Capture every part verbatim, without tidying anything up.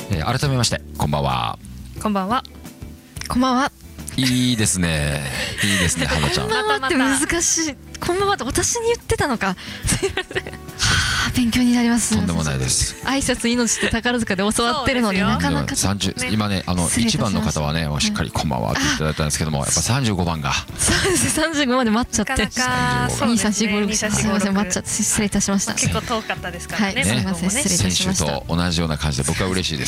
えー、改めましてこんばんは。 こんばんは。 こんばんは。 いいですねいいですね花ちゃん。 こんばんはって難しい。こんばんはって私に言ってたのか。すいません。はあ、勉強になります。 とんでもないです。 挨拶命って宝塚で教わってるのになかなかさんじゅう、今ねあのいちばんの方はねしっかりこんばんはっていただいたんですけども、やっぱさんじゅうごばんがそうですね、さんじゅうごまで待っちゃって、 なかなかにさんしごろく、すいません待っちゃって失礼いたしました。 結構遠かったですからね。 はい、すいません失礼いた先週しました。 と同じような感じで僕は嬉しいです。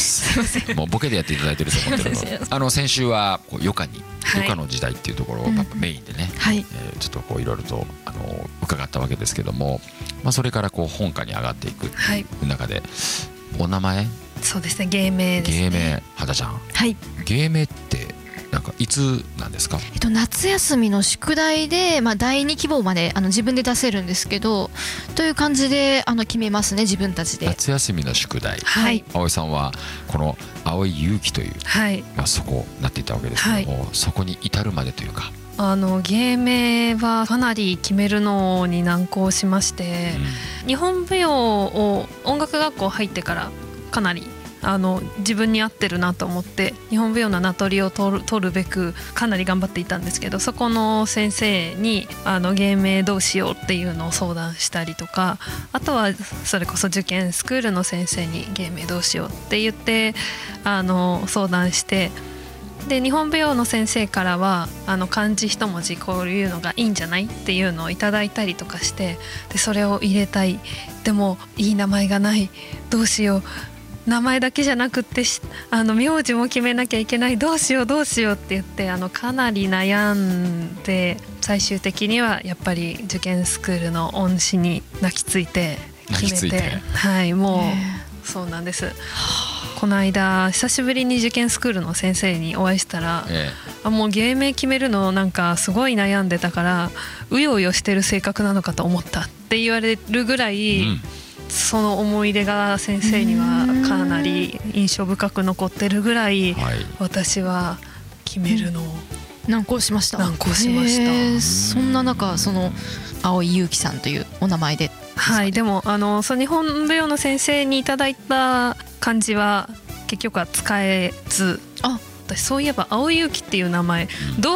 もうボケでやっていただいてると思ってるので、あの先週はこう余暇に余暇の時代っていうところをやっぱメインでね、 はい、 えー、ちょっとこういろいろとあの伺ったわけですけども、まあそれからこう本家に上がっていく中で、お名前、 そうですね、芸名ですね。 芸名、肌ちゃん、 はい、 芸名ってなんかいつなんですか？ えっと、夏休みの宿題で、まあ、だいに希望まであの自分で出せるんですけど、という感じであの決めますね、自分たちで。 夏休みの宿題、 はい、 葵さんはこの蒼井優希という、 はい、 まあ、そこになっていたわけですけども、はい、そこに至るまでというか、 あの芸名はかなり決めるのに難航しまして、うん、日本舞踊を音楽学校入ってからかなりあの自分に合ってるなと思って日本舞踊の名取りを取る、取るべくかなり頑張っていたんですけど、そこの先生にあの芸名どうしようっていうのを相談したりとか、あとはそれこそ受験スクールの先生に芸名どうしようって言ってあの相談して、で日本舞踊の先生からはあの漢字一文字こういうのがいいんじゃないっていうのをいただいたりとかして、でそれを入れたい、でもいい名前がない、どうしよう、名前だけじゃなくってあの名字も決めなきゃいけない、どうしようどうしようって言ってあのかなり悩んで、最終的にはやっぱり受験スクールの恩師に泣きついて決めて、はい、もうそうなんです。この間久しぶりに受験スクールの先生にお会いしたら、ええ、あもう芸名決めるのなんかすごい悩んでたからうようよしてる性格なのかと思ったって言われるぐらい、うん、その思い出が先生にはかなり印象深く残ってるぐらい、私は決めるのを難航しました。 難航しました。 そんな中その蒼井優希さんというお名前で、 はい、でもあのその日本舞踊の先生にいただいた漢字は結局は使えず、あ、私そういえば蒼井優希っていう名前どう